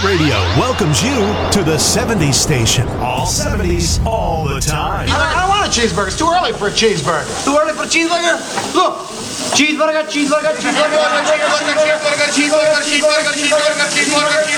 Radio welcomes you to the 70s station. All 70s, all the time. I don't want a cheeseburger. It's too early for a cheeseburger. Too early for a cheeseburger? Look! Cheeseburger, cheeseburger, cheeseburger, cheeseburger, cheeseburger, cheeseburger, cheeseburger, cheeseburger, cheeseburger, cheeseburger,